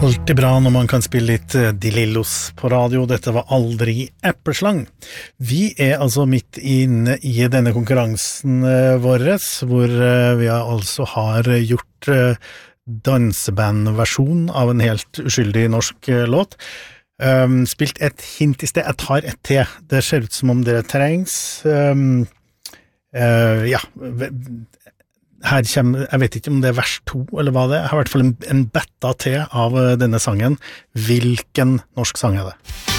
Alltid bra når man kan spille litt De Lillos på radio. Dette var aldri epleslang. Vi altså midt inne i denne konkurransen vår, hvor vi altså har gjort dansebandversjon av en helt uskyldig norsk låt. Spilt et hint i sted. Jeg tar et til. Det ser ut som om det trengs. Ja, her kommer, jeg vet ikke om det vers 2 eller hva det jeg har i hvert fall en betta til av denne sangen. Hvilken norsk sang det?